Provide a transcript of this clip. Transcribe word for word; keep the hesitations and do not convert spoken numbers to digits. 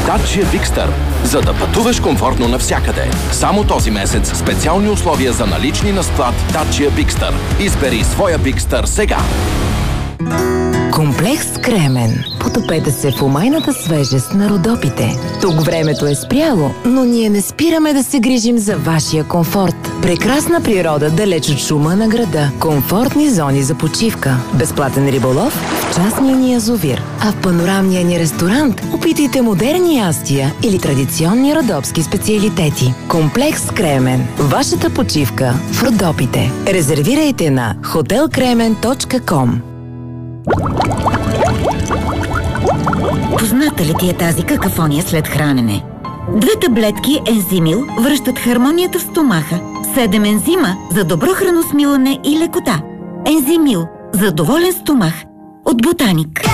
Dacia Bigster, за да пътуваш комфортно навсякъде. Само този месец специални условия за налични на склад Dacia Bigster. Избери своя Bigster сега. Комплекс Кремен. Потопете се в умайната свежест на Родопите. Тук времето е спряло, но ние не спираме да се грижим за вашия комфорт. Прекрасна природа далеч от шума на града. Комфортни зони за почивка. Безплатен риболов в частния ни язовир. А в панорамния ни ресторант опитайте модерни ястия или традиционни родопски специалитети. Комплекс Кремен. Вашата почивка в Родопите. Резервирайте на хотел кремен точка ком. Позната ли ти е тази какафония след хранене? Две таблетки Ензимил връщат хармонията в стомаха. Седем ензима за добро храносмилане и лекота. Ензимил за доволен стомах от Ботаник.